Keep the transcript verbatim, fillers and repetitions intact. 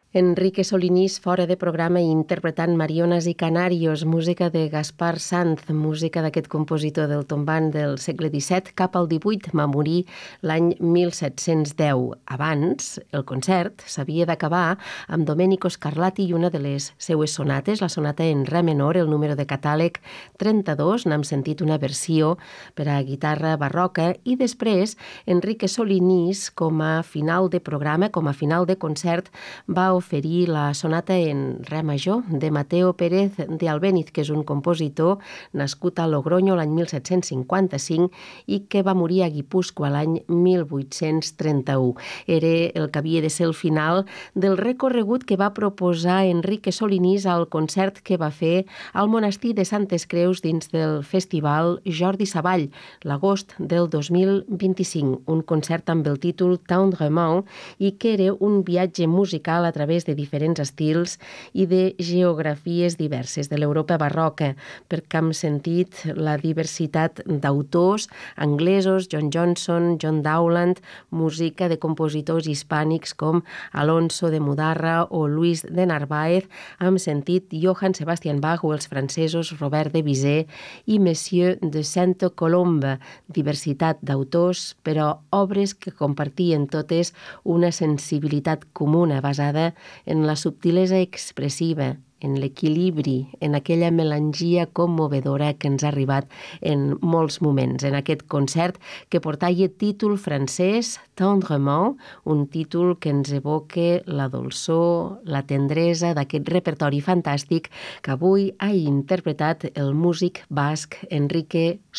Enrique Solinís, fora de programa, interpretant Marionas i Canarios, música de Gaspar Sanz, música d'aquest compositor del tombant del segle disset cap al divuit, va morir l'any mil set-cents deu. Abans, el concert s'havia d'acabar amb Domenico Scarlatti i una de les seues sonates, la sonata en re menor, el número de catàleg trenta-dos, n'hem sentit una versió per a guitarra barroca, i després Enrique Solinís, com a final de programa, com a final de concert, va oferir la sonata en re major de Mateo Pérez de Albéniz, que és un compositor nascut a Logroño l'any mil set-cents cinquanta-cinc i que va morir a Guipúscoa l'any mil vuit-cents trenta-u. Era el que havia de ser el final del recorregut que va proposar Enrique Solinís al concert que va fer al monestir de Santes Creus dins del festival Jordi Savall, l'agost del dos mil vint-i-cinc, un concert amb el títol Tendrement i que era un viatge musical a través de diferents estils i de geografies diverses de l'Europa barroca, perquè hem sentit la diversitat d'autors anglesos, John Johnson, John Dowland, música de compositors hispànics com Alonso de Mudarra o Luis de Narváez, hem sentit Johann Sebastian Bach o els francesos Robert de Bizet i Monsieur de Sainte-Colombe, diversitat d'autors, però obres que compartien totes una sensibilitat comuna basada en la subtilesa expressiva, en l'equilibri, en aquella melangia commovedora que ens ha arribat en molts moments. En aquest concert que portava títol francès, Tendrement, un títol que ens evoca la dolçor, la tendresa d'aquest repertori fantàstic que avui ha interpretat el músic basc Enrique